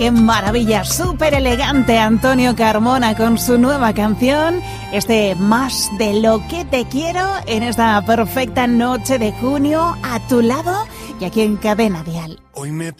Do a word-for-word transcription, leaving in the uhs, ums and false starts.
¡Qué maravilla! Súper elegante Antonio Carmona con su nueva canción, este Más de lo que te quiero, en esta perfecta noche de junio, a tu lado y aquí en Cadena Dial. Hoy me